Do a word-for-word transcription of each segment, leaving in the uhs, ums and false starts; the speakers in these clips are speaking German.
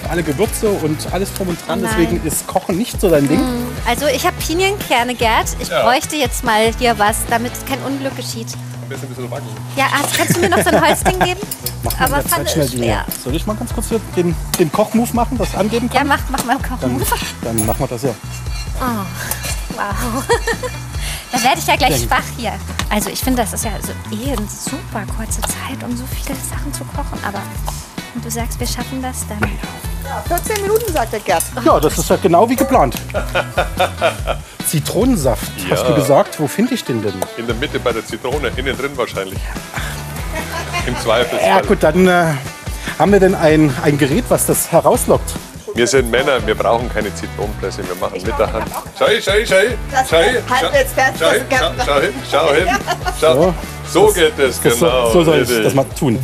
alle Gewürze und alles drum und dran. Nein. Deswegen ist Kochen nicht so dein Ding. Also ich habe Pinienkerne, Gerd. Ich Ja. bräuchte jetzt mal hier was, damit kein Unglück geschieht. Am besten ein bisschen wackeln. Ja, hast, kannst du mir noch so ein Holzding geben? Mach mal in Aber der Zeit Pfanne schnell ist die. schwer. Soll ich mal ganz kurz hier den, den Kochmove machen, das angeben Ja, kann? mach, mach mal Kochen. Dann, dann machen wir das ja. Wow. Da werde ich ja gleich Sehr gut. schwach hier. Also ich finde, das ist ja so eh eine super kurze Zeit, um so viele Sachen zu kochen. Aber wenn du sagst, wir schaffen das, dann... vierzehn Minuten, sagt der Gerd. Ja, das ist ja genau wie geplant. Zitronensaft, hast Ja. du gesagt. Wo finde ich den denn? In der Mitte bei der Zitrone, innen drin wahrscheinlich. Im Zweifelsfall. Ja gut, dann äh, haben wir denn ein, ein Gerät, was das herauslockt. Wir sind Männer, wir brauchen keine Zitronenpresse, wir machen mit der Hand. Schau, schau, schau, Das schau, halten wir jetzt fest, schau, das schau, Gerd- schau hin, schau hin. Schau. So geht es, Das, genau. so, so soll ich richtig. das mal tun.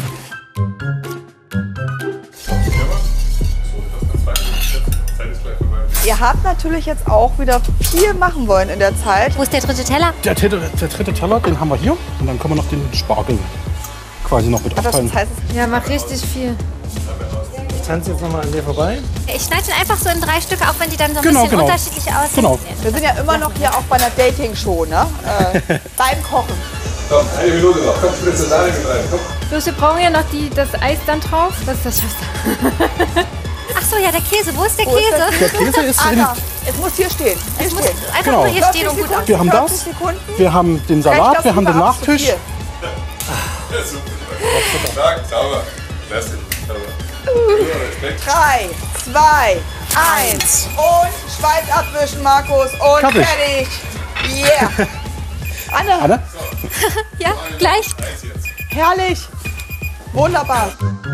Ihr habt natürlich jetzt auch wieder viel machen wollen in der Zeit. Wo ist der dritte Teller? Der, dritte- der dritte Teller, den haben wir hier. Und dann können wir noch den Spargel quasi noch mit Das aufteilen. heißt, Ja, mach richtig viel. Ich tanze jetzt nochmal an dir vorbei. Ich schneide den einfach so in drei Stücke, auch wenn die dann so ein Genau, bisschen genau. unterschiedlich aussehen. Genau. wir sind ja immer noch hier auch bei einer Dating-Show, ne? Äh, beim Kochen. Komm, eine Minute noch. Komm, spritze Sahne mit rein. Komm. Bloß wir brauchen ja noch die, das Eis dann drauf. Das ist das Schwester. Ach so, ja, der Käse. Wo ist der Wo ist Käse? Der Käse ist in, Anna, es muss hier stehen. Hier Es muss stehen. einfach Genau. nur hier stehen und gut Sekunden, aussehen. Wir haben das. vierzig Sekunden. wir haben den Vielleicht Salat, das wir haben den überhaupt zu Nachtisch. viel. Ja, super. Stark, sauber. Klasse. Sauber. Respekt. Drei, zwei, eins. Und Schweiß abwischen, Markus. Und Fertig. fertig. Yeah. Anne, Anne? Ja, gleich. herrlich. Wunderbar.